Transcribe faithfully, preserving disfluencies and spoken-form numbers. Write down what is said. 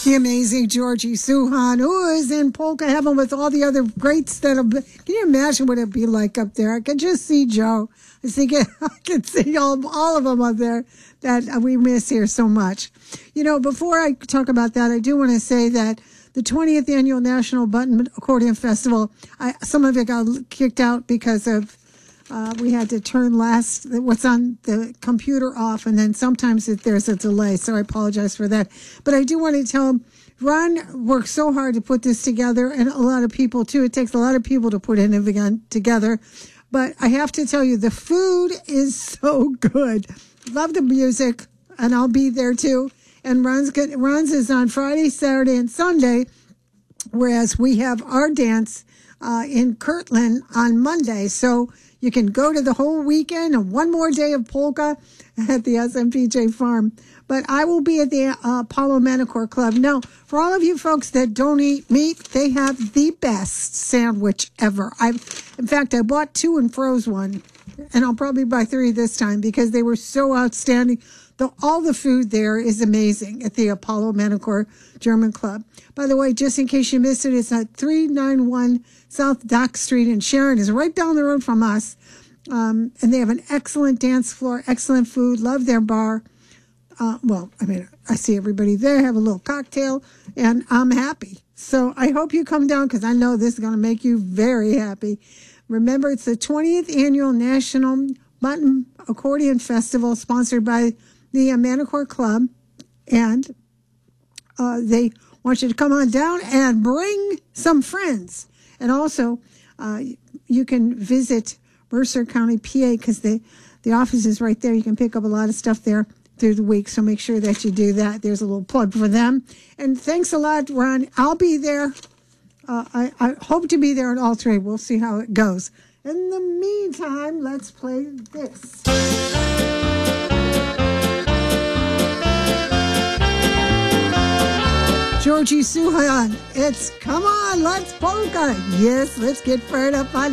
The amazing Georgie Suhan, who is in polka heaven with all the other greats that'll be. Can you imagine what it'd be like up there? I can just see Joe. I think I can see all, all of them up there that we miss here so much. You know, before I talk about that, I do want to say that the twentieth Annual National Button Accordion Festival, I, some of it got kicked out because of uh, we had to turn last what's on the computer off, and then sometimes it, there's a delay, so I apologize for that. But I do want to tell them, Ron worked so hard to put this together, and a lot of people, too. It takes a lot of people to put it again together. But I have to tell you, the food is so good. Love the music, and I'll be there, too. And Ron's, good, Ron's is on Friday, Saturday, and Sunday, whereas we have our dance uh, in Kirtland on Monday. So you can go to the whole weekend and one more day of polka at the S M P J farm. But I will be at the uh, Apollo Manicure Club. Now, for all of you folks that don't eat meat, they have the best sandwich ever. I've, in fact, I bought two and froze one, and I'll probably buy three this time because they were so outstanding. The, all the food there is amazing at the Apollo Manicure German Club. By the way, just in case you missed it, it's at three ninety-one South Dock Street in Sharon. It's right down the road from us. Um, and they have an excellent dance floor, excellent food, love their bar. Uh, well, I mean, I see everybody there, have a little cocktail, and I'm happy. So I hope you come down because I know this is going to make you very happy. Remember, it's the twentieth Annual National Button Accordion Festival sponsored by the Manicure Club, and uh, they want you to come on down and bring some friends. And also, uh, you can visit Mercer County, P A, because the, the office is right there. You can pick up a lot of stuff there through the week, so make sure that you do that. There's a little plug for them. And thanks a lot, Ron. I'll be there. Uh, I, I hope to be there at all three. We'll see how it goes. In the meantime, let's play this. Georgie Suhan, it's come on, let's polka. Yes, let's get fired up on